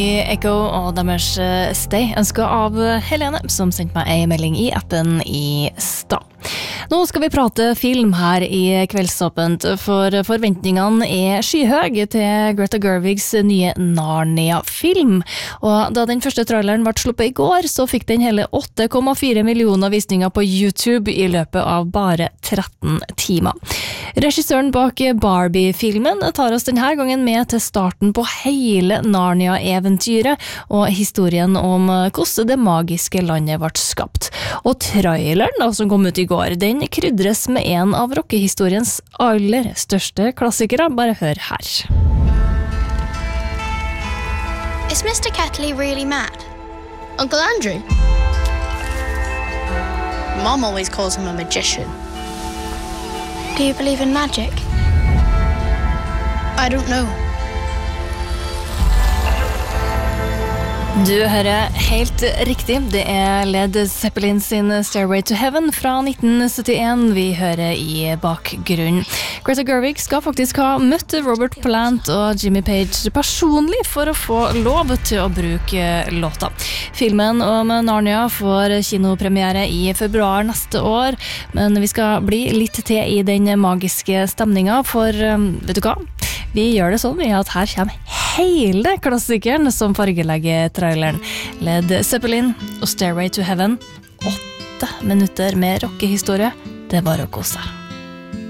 Echo og deres Stay ønsket av Helene, som sendte meg en melding i appen i stad. Nå skal vi prate film her i Kveldsåpent, for forventningene skyhøye til Greta Gerwigs nye Narnia-film. Og da den første traileren ble sluppet i går, så fikk den hele 8,4 millioner visninger på YouTube i løpet av bare 13 timer. Regissøren bak Barbie-filmen tar oss denne gangen med til starten på hele Narnia-eventyret og historien om hvordan det magiske landet ble skapt. Og traileren som kom ut i går, den krydres med en av rockehistoriens aller største klassikere. Bare hør her. Is Mr. Ketley really mad? Uncle Andrew? Mom always calls him a magician. Do you believe in magic? I don't know. Du hører helt riktig, det Led Zeppelin sin Stairway to Heaven fra 1971 vi hører i bakgrunnen. Greta Gerwig skal faktisk ha møtt Robert Plant og Jimmy Page personlig for å få lov til å bruke låta. Filmen om Narnia får kinopremiere i februar neste år, men vi skal bli litt til i den magiske stemningen, for vet du hva? Vi gjør det sånn at her kommer hele klassikeren som fargelegger traileren. Led Zeppelin og Stairway to Heaven. 8 minutter med rockehistorie. Det er bare å kose seg.